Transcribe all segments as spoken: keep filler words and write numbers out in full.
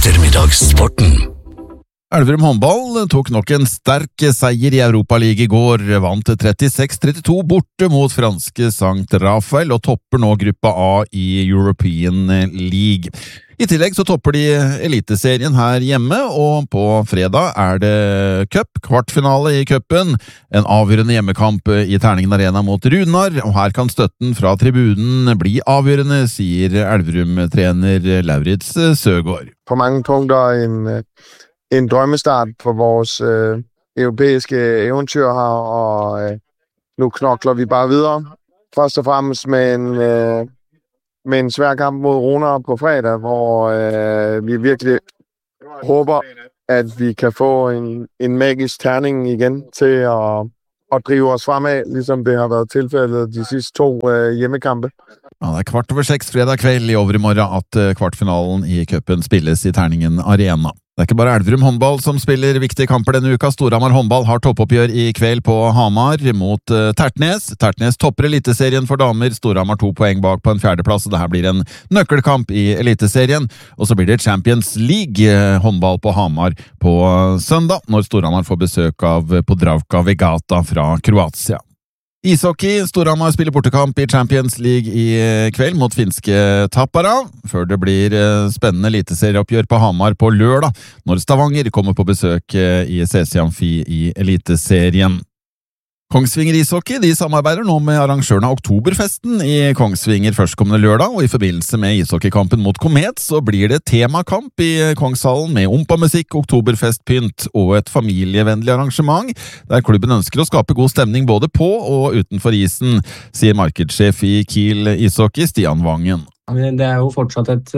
Ettermiddagssporten. Elverum håndball tok nok en sterk seier i Europaliga i går, vant trettiseks trettito borte mot franske Sankt Rafael og topper nå gruppa A i European League. I tillegg så topper de eliteserien her hjemme, og på fredag er det cup, kvartfinale i cupen, en avgjørende hjemmekamp i Terningen Arena mot Runar, og her kan støtten fra tribunen bli avgjørende, sier Elverum-trener Lauritz Søgaard. På mange punkter en, en drømmestart på vores øh, europæiske eventyr her, og øh, nu knokler vi bare videre. Først og fremmest med en... Øh, med en svær kamp mod Runar på fredag, hvor øh, vi virkelig håber, at vi kan få en, en magisk terning igen til at, at drive os fremad, ligesom det har været tilfældet de sidste to øh, hjemmekampe. Ja, det er kvart over seks fredag kveld i overmorgen at kvartfinalen i cupen spilles i Terningen Arena. Det er ikke bare Elverum håndball som spiller viktige kamper denne uka. Storhamar håndball har toppoppgjør i kveld på Hamar mot uh, Tertnes. Tertnes topper eliteserien for damer. Storhamar to poeng bak på en fjerdeplass, og det her blir en nøkkelkamp i eliteserien. Og så blir det Champions League uh, håndball på Hamar på uh, søndag, når Storhamar får besøk av Podravka Vegata fra Kroatia. Ishockey, Storhamar spiller bortekamp i Champions League i kveld mot finske Tappara, før det blir spennende eliteserieoppgjør på Hamar på lørdag, når Stavanger kommer på besøk i C C Amfi i eliteserien. Kongsvinger ishockey, de samarbeider nå med arrangørene av Oktoberfesten i Kongsvinger førstkommende lørdag, og i forbindelse med ishockeykampen mot Komet så blir det temakamp i Kongshallen med ompamusikk, oktoberfestpynt og et familievennlig arrangement, der klubben ønsker å skape god stemning både på og utenfor isen, sier markedssjef i Kiel ishockey, Stian Vangen. Det er jo fortsatt et,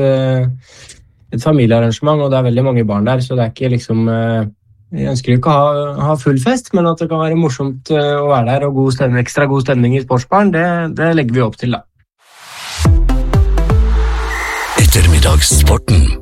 et familiearrangement, og det er veldig mange barn der, så det er ikke liksom... Jeg ønsker ikke å ha, ha full fest, men at det kan være morsomt å være der, og god stemning, ekstra god stemning i sportsbaren, det, det legger vi opp til da. Ettermiddagssporten.